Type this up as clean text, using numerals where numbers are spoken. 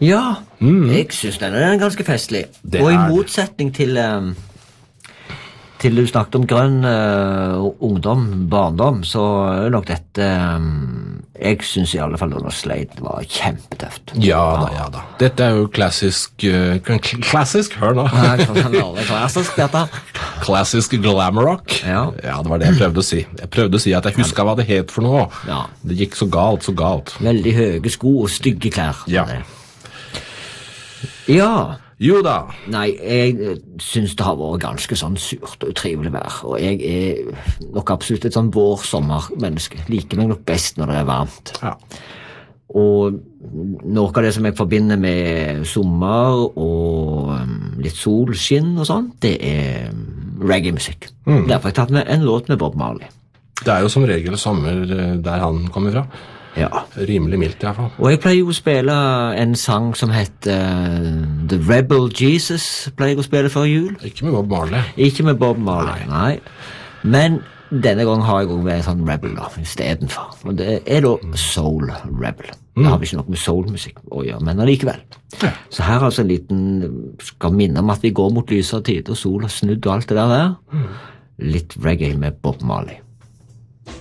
Ja, jeg synes den er ganske festlig. Og i motsetning til du snakket om grønn ungdom, barndom, så er nok dette jeg synes i alle fall Under Slade var kjempetøft. Ja da. Dette er jo klassisk hør nå. Klassisk dette. Klassisk glamour rock. Ja, det var det jeg prøvde å si. Jeg prøvde å si at jeg husker hva det het for noe. Ja. Det gikk så galt. Veldig høye sko og stygge klær. Ja. Jo da. Nei, jeg synes det har vært ganske sånn surt og utrivelig vær, og jeg er nok absolutt et sånn vår-sommer-menneske. Liker meg nok best når det er varmt. Ja. Og noe av det som jeg forbinder med sommer og litt solskinn og sånt, det er reggae-musikk. Derfor har jeg tatt med en låt med Bob Marley. Det er jo som regel sommer der han kommer fra. Ja. Rimelig mildt i hvert fall. Og jeg pleier å spille en sang som heter The Rebel Jesus, pleier jeg å spille før jul. Ikke med Bob Marley. Ikke med Bob Marley, nei. Men denne gang har jeg også med en sånn rebel da, i stedet for. Og det er da Soul Rebel. Det har vi ikke noe med soulmusikk å gjøre, men allikevel. Ja. Så her er altså en liten, skal minne om at vi går mot lysere tid, og sol har snudd og alt det der. Litt reggae med Bob Marley.